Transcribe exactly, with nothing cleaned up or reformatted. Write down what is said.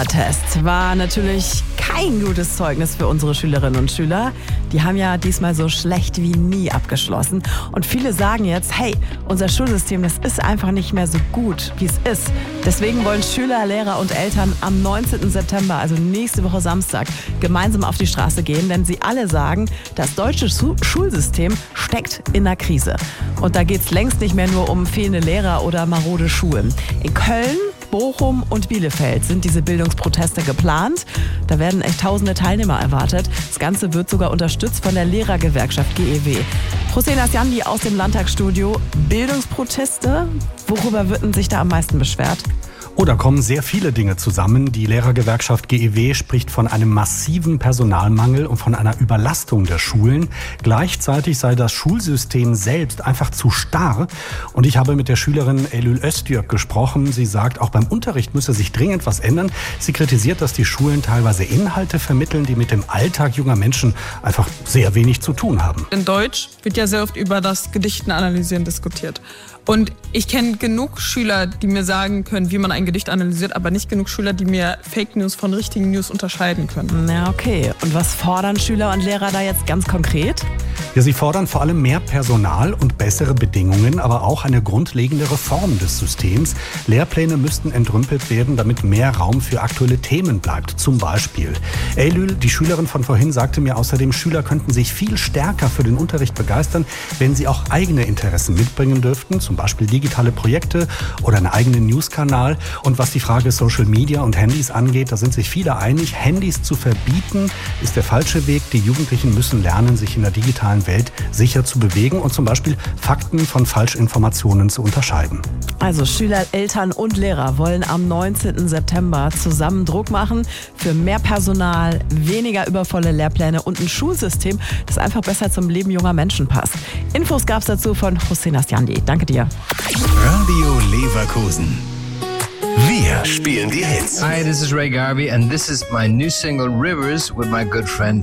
Test war natürlich kein gutes Zeugnis für unsere Schülerinnen und Schüler. Die haben ja diesmal so schlecht wie nie abgeschlossen. Und viele sagen jetzt, hey, unser Schulsystem, das ist einfach nicht mehr so gut, wie es ist. Deswegen wollen Schüler, Lehrer und Eltern am neunzehnten September, also nächste Woche Samstag, gemeinsam auf die Straße gehen. Denn sie alle sagen, das deutsche Schulsystem steckt in der Krise. Und da geht es längst nicht mehr nur um fehlende Lehrer oder marode Schulen. In Köln, Bochum und Bielefeld sind diese Bildungsproteste geplant. Da werden echt tausende Teilnehmer erwartet. Das Ganze wird sogar unterstützt von der Lehrergewerkschaft G E W. Hussein Asjandi aus dem Landtagsstudio. Bildungsproteste, worüber wird denn sich da am meisten beschwert? Oh, da kommen sehr viele Dinge zusammen. Die Lehrergewerkschaft G E W spricht von einem massiven Personalmangel und von einer Überlastung der Schulen. Gleichzeitig sei das Schulsystem selbst einfach zu starr. Und ich habe mit der Schülerin Eylül Öztürk gesprochen. Sie sagt, auch beim Unterricht müsse sich dringend was ändern. Sie kritisiert, dass die Schulen teilweise Inhalte vermitteln, die mit dem Alltag junger Menschen einfach sehr wenig zu tun haben. In Deutsch wird ja sehr oft über das Gedichten analysieren diskutiert. Und ich kenne genug Schüler, die mir sagen können, wie man ein Gedicht analysiert, aber nicht genug Schüler, die mir Fake News von richtigen News unterscheiden können. Ja, okay. Und was fordern Schüler und Lehrer da jetzt ganz konkret? Ja, sie fordern vor allem mehr Personal und bessere Bedingungen, aber auch eine grundlegende Reform des Systems. Lehrpläne müssten entrümpelt werden, damit mehr Raum für aktuelle Themen bleibt. Zum Beispiel. Eylül, die Schülerin von vorhin, sagte mir außerdem, Schüler könnten sich viel stärker für den Unterricht begeistern, wenn sie auch eigene Interessen mitbringen dürften, zum Beispiel digitale Projekte oder einen eigenen News-Kanal. Und was die Frage Social Media und Handys angeht, da sind sich viele einig, Handys zu verbieten ist der falsche Weg. Die Jugendlichen müssen lernen, sich in der digitalen Welt sicher zu bewegen und zum Beispiel Fakten von Falschinformationen zu unterscheiden. Also Schüler, Eltern und Lehrer wollen am neunzehnten September zusammen Druck machen für mehr Personal, weniger übervolle Lehrpläne und ein Schulsystem, das einfach besser zum Leben junger Menschen passt. Infos gab's dazu von Hussein Asjandi. Danke dir. Radio Leverkusen. Wir spielen die Hits. Hi, this is Ray Garvey and this is my new single Rivers with my good friend